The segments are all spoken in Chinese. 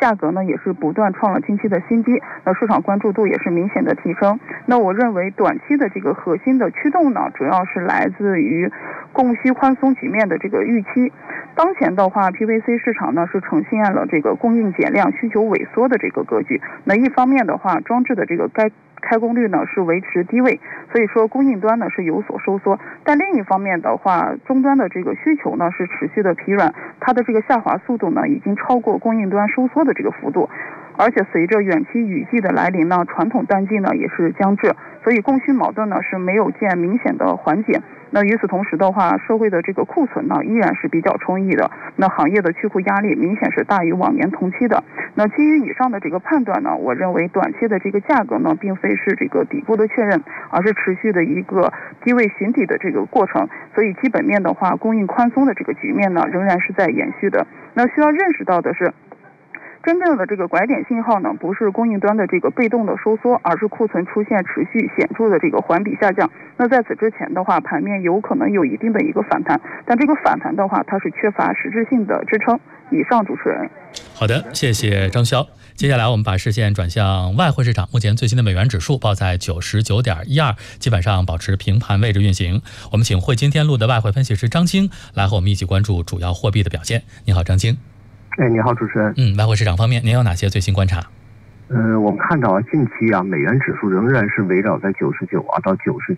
价格呢也是不断创了近期的新低，那市场关注度也是明显的提升。那我认为短期的这个核心的驱动呢，主要是来自于供需宽松局面的这个预期。当前的话 PVC 市场呢是呈现了这个供应减量、需求萎缩的这个格局。那一方面的话，装置的这个开工率呢是维持低位，所以说供应端呢是有所收缩。但另一方面的话，终端的这个需求呢是持续的疲软，它的这个下滑速度呢已经超过供应端收缩的这个幅度。而且随着远期雨季的来临呢，传统淡季呢也是将至，所以供需矛盾呢是没有见明显的缓解。那与此同时的话，社会的这个库存呢依然是比较充裕的，那行业的去库压力明显是大于往年同期的。那基于以上的这个判断呢，我认为短期的这个价格呢并非是这个底部的确认，而是持续的一个低位寻底的这个过程。所以基本面的话，供应宽松的这个局面呢仍然是在延续的。那需要认识到的是，真正的这个拐点信号呢，不是供应端的这个被动的收缩，而是库存出现持续显著的这个环比下降。那在此之前的话，盘面有可能有一定的一个反弹，但这个反弹的话，它是缺乏实质性的支撑。以上，主持人。 好的，谢谢张潇。接下来我们把视线转向外汇市场，目前最新的美元指数报在99.12，基本上保持平盘位置运行。我们请汇金天路的外汇分析师张晶来和我们一起关注主要货币的表现。你好，张晶。 你好，主持人。 外汇市场方面，您有哪些最新观察？ 我们看到近期美元指数仍然是围绕在99到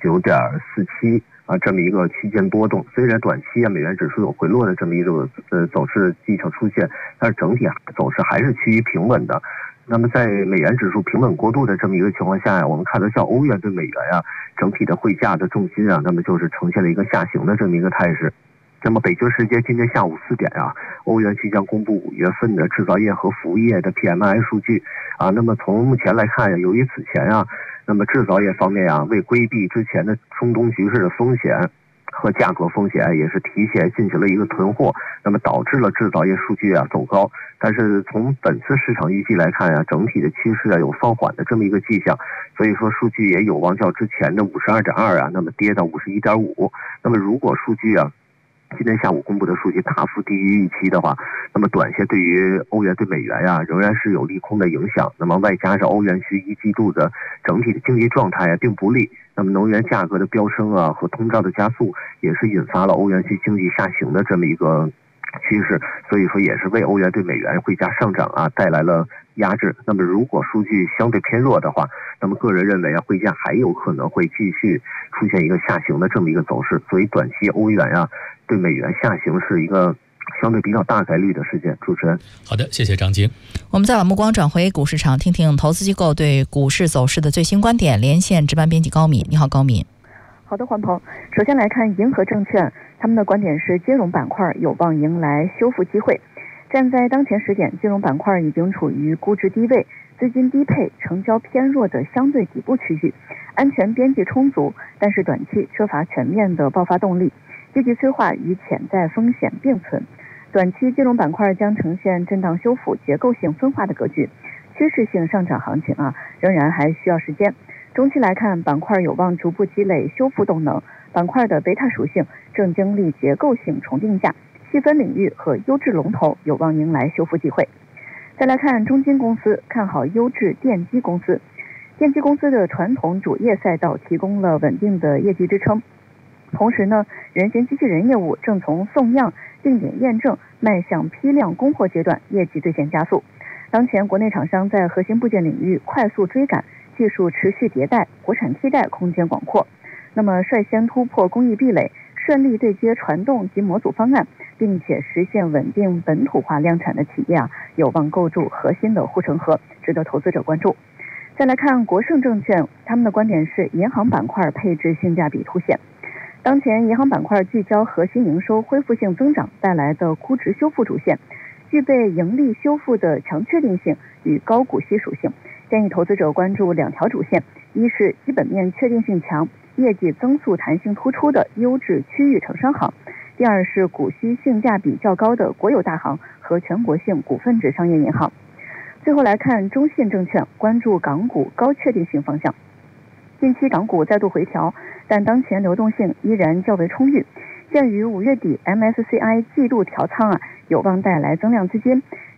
99.47这么一个区间波动。虽然短期美元指数有回落的这么一个走势迹象出现，但是整体走势还是趋于平稳的。那么在美元指数平稳过渡的这么一个情况下我们看到像欧元对美元整体的汇价的重心那么就是呈现了一个下行的这么一个态势。那么北京时间今天下午4点欧元区将公布5月份的制造业和服务业的 PMI 数据那么从目前来看由于此前那么制造业方面为规避之前的中东局势的风险和价格风险，也是提前进行了一个囤货，那么导致了制造业数据走高。但是从本次市场预计来看整体的趋势有放缓的这么一个迹象，所以说数据也有望较之前的52.2那么跌到51.5。那么如果数据今天下午公布的数据大幅低于预期的话，那么短线对于欧元对美元仍然是有利空的影响。那么外加上欧元区一季度的整体的经济状态并不利，那么能源价格的飙升和通胀的加速，也是引发了欧元区经济下行的这么一个趋势，所以说也是为欧元对美元汇价上涨带来了压制。那么如果数据相对偏弱的话，那么个人认为汇价还有可能会继续出现一个下行的这么一个走势，所以短期欧元对美元下行是一个相对比较大概率的事件。主持人。 好的，谢谢张晶。 我们再把目光转回股市场，听听投资机构对股市走势的最新观点。连线值班编辑高敏。你好，高敏。 好的，黄鹏。首先来看银河证券，他们的观点是金融板块有望迎来修复机会。站在当前时点，金融板块已经处于估值低位、资金低配、成交偏弱的相对底部区域，安全边际充足，但是短期缺乏全面的爆发动力，积极催化与潜在风险并存。短期金融板块将呈现震荡修复、结构性分化的格局，趋势性上涨行情仍然还需要时间。中期来看，板块有望逐步积累修复动能，板块的贝塔属性正经历结构性重定价，细分领域和优质龙头有望迎来修复机会。再来看中金公司，看好优质电机公司。电机公司的传统主业赛道提供了稳定的业绩支撑，同时人形机器人业务正从送样、定点验证迈向批量供货阶段，业绩兑现加速。当前国内厂商在核心部件领域快速追赶，技术持续迭代，国产替代空间广阔。那么率先突破工艺壁垒，顺利对接传动及模组方案，并且实现稳定本土化量产的企业有望构筑核心的护城河，值得投资者关注。再来看国盛证券，他们的观点是银行板块配置性价比凸显。当前银行板块聚焦核心营收恢复性增长带来的估值修复主线，具备盈利修复的强确定性与高股息属性，建议投资者关注2条主线：一是基本面确定性强、业绩增速弹性突出的优质区域城商行；第二是股息性价比较高的国有大行和全国性股份制商业银行。最后来看中信证券，关注港股高确定性方向。近期港股再度回调，但当前流动性依然较为充裕。鉴于5月底 MSCI 季度调仓有望带来增量资金，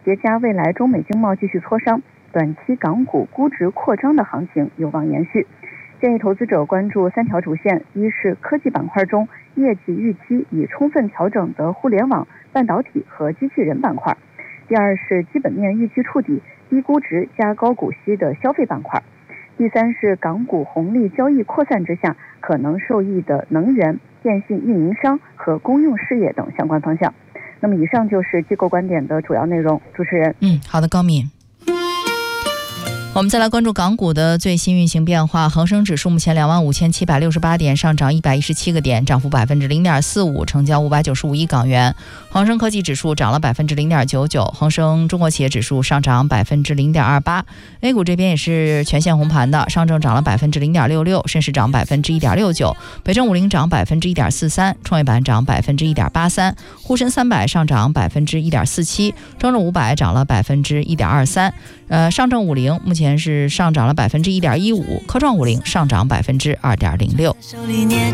叠加未来中美经贸继续磋商，短期港股估值扩张的行情有望延续。建议投资者关注3条主线：一是科技板块中业绩预期已充分调整的互联网、半导体和机器人板块；第二是基本面预期触底、低估值加高股息的消费板块；第三是港股红利交易扩散之下可能受益的能源、电信运营商和公用事业等相关方向。那么以上就是机构观点的主要内容。主持人， 好的，高敏。我们再来关注港股的最新运行变化。恒生指数目前25,768点，上涨117个点，涨幅0.45%，成交595亿港元。恒生科技指数涨了0.99%，恒生中国企业指数上涨0.28%。A 股这边也是全线红盘的，上证涨了0.66%，深市涨1.69%，北证50涨1.43%，创业板涨1.83%，沪深300上涨1.47%，中证500涨了1.23%。上证50目前是上涨了1.15%，科创50上涨2.06%。